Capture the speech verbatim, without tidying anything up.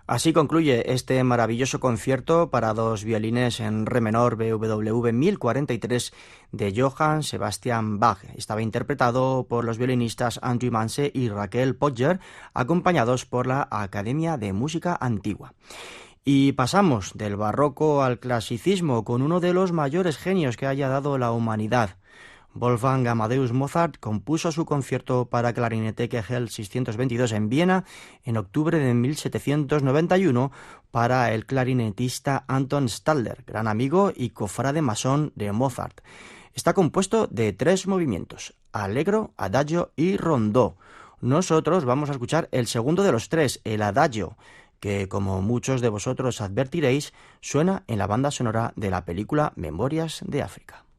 Así concluye este maravilloso concierto para dos violines en re menor B W V mil cuarenta y tres de Johann Sebastian Bach. Estaba interpretado por los violinistas Andrew Manse y Raquel Podger, acompañados por la Academia de Música Antigua. Y pasamos del barroco al clasicismo con uno de los mayores genios que haya dado la humanidad. Wolfgang Amadeus Mozart compuso su concierto para clarinete K G seiscientos veintidós en Viena en octubre de mil setecientos noventa y uno para el clarinetista Anton Stadler, gran amigo y cofrade masón de Mozart. Está compuesto de tres movimientos: allegro, adagio y rondó. Nosotros vamos a escuchar el segundo de los tres, el adagio, que, como muchos de vosotros advertiréis, suena en la banda sonora de la película Memorias de África.